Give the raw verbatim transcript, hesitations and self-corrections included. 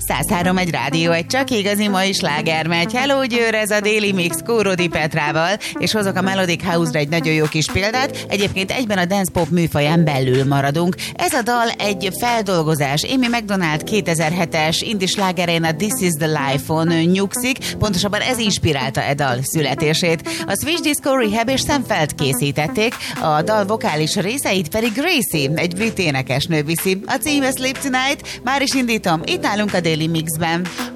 száz három egy rádió, egy csak igazi mai sláger megy. Hello Győr, ez a Daily Mix Kórodi Petrával, és hozok a Melodic House-ra egy nagyon jó kis példát. Egyébként egyben a dance pop műfaján belül maradunk. Ez a dal egy feldolgozás. Amy McDonald kétezer-hetes indie slágerén a This Is The Life-on nyugszik, pontosabban ez inspirálta e dal születését. A Switch Disco Rehab és Sam Feld készítették, a dal vokális részeit pedig Gracie, egy brit énekesnő viszi. A címe Sleep Tonight, már is indítom, itt nálunk a Daily Mixben.